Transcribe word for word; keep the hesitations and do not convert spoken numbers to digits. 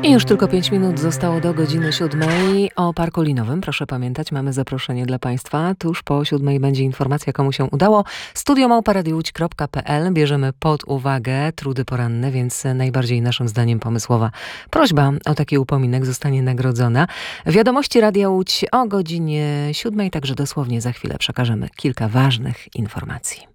I już tylko pięć minut zostało do godziny siódmej. O Parku Linowym, proszę pamiętać, mamy zaproszenie dla Państwa. Tuż po siódmej będzie informacja, komu się udało. studio małpa radio łódź kropka pe el. Bierzemy pod uwagę trudy poranne, więc najbardziej naszym zdaniem pomysłowa prośba o taki upominek zostanie nagrodzona. Wiadomości Radia Łódź o godzinie siódmej, także dosłownie za chwilę przekażemy kilka ważnych informacji.